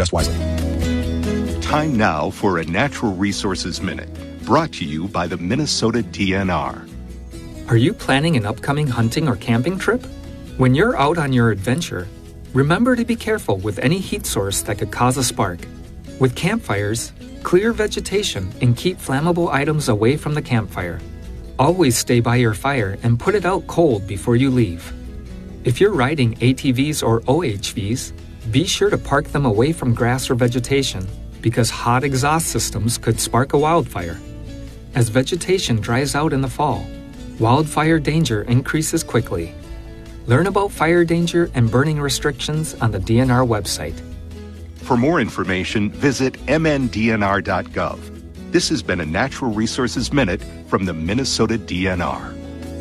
Invest wisely. Time now for a Natural Resources Minute, brought to you by the Minnesota DNR. Are you planning an upcoming hunting or camping trip? When you're out on your adventure, remember to be careful with any heat source that could cause a spark. With campfires, clear vegetation and keep flammable items away from the campfire. Always stay by your fire and put it out cold before you leave. If you're riding ATVs or OHVs, be sure to park them away from grass or vegetation because hot exhaust systems could spark a wildfire. As vegetation dries out in the fall, wildfire danger increases quickly. Learn about fire danger and burning restrictions on the DNR website. For more information, visit mndnr.gov. This has been a Natural Resources Minute from the Minnesota DNR.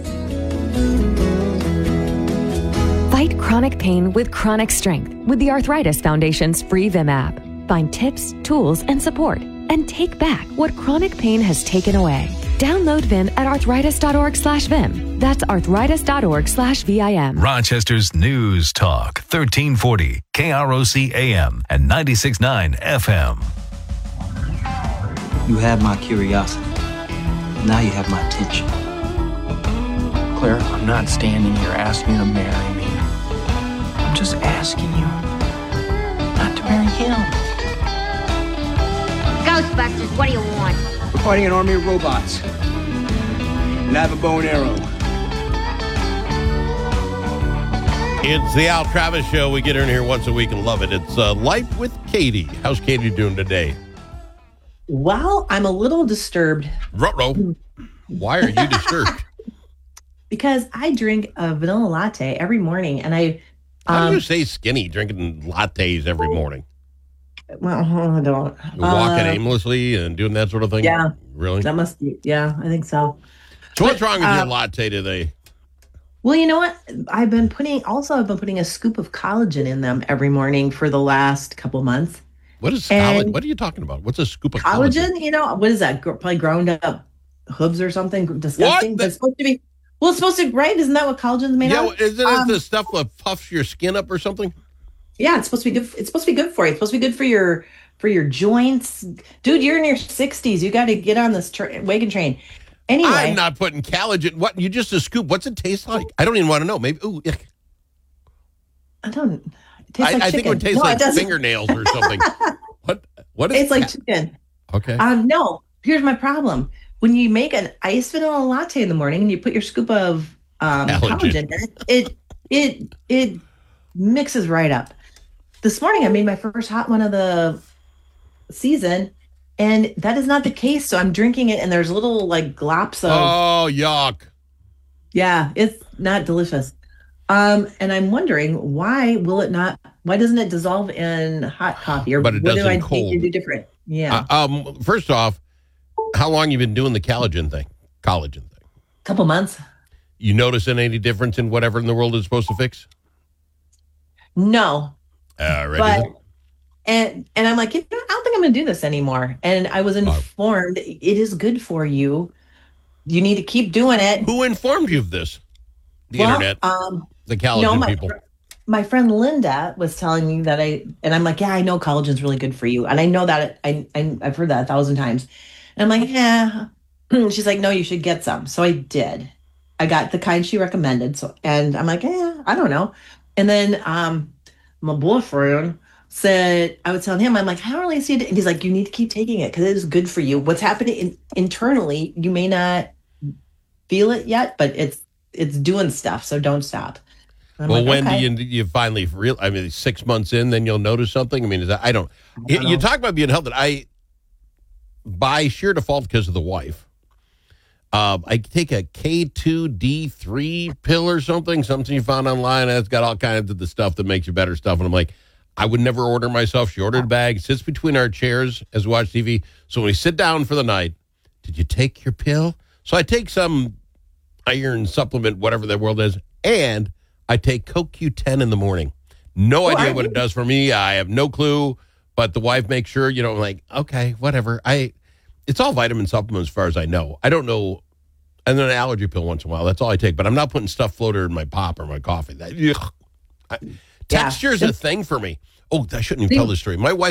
Fight chronic pain with chronic strength with the Arthritis Foundation's free Vim app. Find tips, tools, and support, and take back what chronic pain has taken away. Download Vim at arthritis.org/Vim. That's arthritis.org/VIM. Rochester's News Talk, 1340, KROC AM and 96.9 FM. You have my curiosity. Now you have my attention. Claire, I'm not standing here asking you to marry me. I'm just asking you not to marry him. Ghostbusters, what do you want? We're fighting an army of robots. And I have a bow and arrow. It's the Al Travis Show. We get in here once a week and love it. It's Life with Katie. How's Katie doing today? Well, I'm a little disturbed. Ruh-roh. Why are you disturbed? Because I drink a vanilla latte every morning, and I... How do you say skinny drinking lattes every morning? Well, I don't. You're walking aimlessly and doing that sort of thing? Yeah. Really? That must be, yeah, I think so. So what's wrong with your latte today? Well, you know what? I've been putting a scoop of collagen in them every morning for the last couple months. What is collagen? What are you talking about? What's a scoop of collagen? You know, what is that? Probably ground up hooves or something disgusting. But it's supposed to be, well, it's supposed to, right? Isn't that what collagen's made of? Yeah, isn't it the stuff that puffs your skin up or something? Yeah, it's supposed to be good. It's supposed to be good for you. It's supposed to be good for your joints. Dude, you're in your 60s. You got to get on this wagon train. Anyway. I'm not putting collagen. What? You just a scoop. What's it taste like? I don't even want to know. Maybe. Ooh, yuck. I don't. It tastes like I think it would taste like fingernails or something. What is it's like chicken. Okay. No, here's my problem. When you make an iced vanilla latte in the morning and you put your scoop of collagen in it mixes right up. This morning I made my first hot one of the season, and that is not the case. So I'm drinking it, and there's little like glops of. Oh, yuck! Yeah, it's not delicious. And I'm wondering why doesn't it dissolve in hot coffee, or but it what does do I in cold. need to do different? Yeah. First off, how long you been doing the collagen thing? Couple months. You notice any difference in whatever in the world is supposed to fix? No. Right. And I'm like, I don't think I'm going to do this anymore. And I was informed it is good for you. You need to keep doing it. Who informed you of this? The internet. The collagen people. My friend Linda was telling me that and I'm like, yeah, I know collagen's really good for you. And I know that I've heard that 1,000 times. And I'm like, yeah. She's like, no, you should get some. So I did. I got the kind she recommended. And I'm like, yeah, I don't know. And then my boyfriend said, I was telling him, I'm like, I don't really see it. And he's like, you need to keep taking it because it is good for you. What's happening internally, you may not feel it yet, but it's doing stuff. So don't stop. Well, when do you finally I mean, 6 months in, then you'll notice something? I mean, I don't know. You talk about being healthy. By sheer default, because of the wife, I take a K2D3 pill or something you found online. That's got all kinds of the stuff that makes you better stuff. And I'm like, I would never order myself. She ordered a bag, sits between our chairs as we watch TV. So when we sit down for the night, did you take your pill? So I take some iron supplement, whatever that world is, and I take CoQ10 in the morning. No idea what it does for me. I have no clue. But the wife makes sure, I'm like, okay, whatever. It's all vitamin supplements as far as I know. I don't know. And then an allergy pill once in a while. That's all I take. But I'm not putting stuff floater in my pop or my coffee. Texture is a thing for me. Oh, I shouldn't even tell this story. My wife